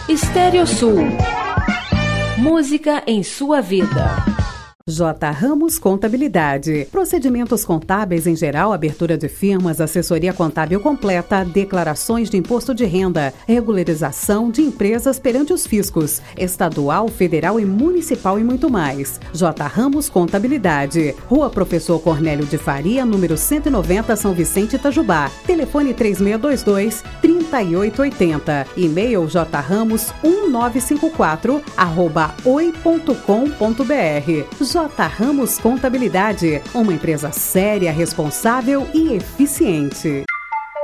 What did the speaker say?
Estéreo Sul. Música em sua vida. J. Ramos Contabilidade. Procedimentos contábeis em geral, abertura de firmas, assessoria contábil completa, declarações de imposto de renda, regularização de empresas perante os fiscos, estadual, federal e municipal e muito mais. J. Ramos Contabilidade. Rua Professor Cornélio de Faria, número 190, São Vicente, Itajubá. Telefone 3622-3880. E-mail jramos1954@oi.com.br. J. Ramos Contabilidade, uma empresa séria, responsável e eficiente.